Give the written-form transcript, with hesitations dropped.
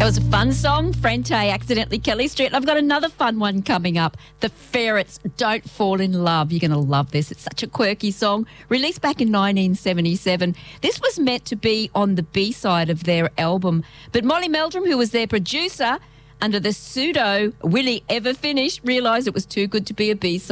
was a fun song, Frente, Accidentally Kelly Street. And I've got another fun one coming up. The Ferrets, Don't Fall in Love. You're going to love this. It's such a quirky song. Released back in 1977. This was meant to be on the B-side of their album. But Molly Meldrum, who was their producer, under the pseudo Will He Ever Finish, realised it was too good to be a B-side.